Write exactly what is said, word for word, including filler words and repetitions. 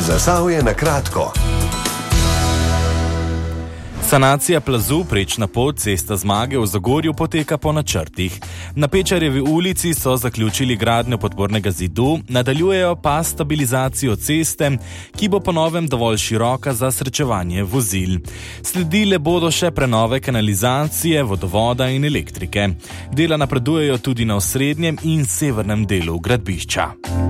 Zasavje na kratko. Sanacija plazu Prečna pot Cesta Zmage v Zagorju poteka po načrtih. Na Pečarjevi ulici so zaključili gradnjo podpornega zidu, nadaljujejo pa stabilizacijo ceste, ki bo po novem dovolj široka za srečevanje vozil. Sledile bodo še prenove kanalizacije, vodovoda in elektrike. Dela napredujejo tudi na osrednjem in severnem delu gradbišča.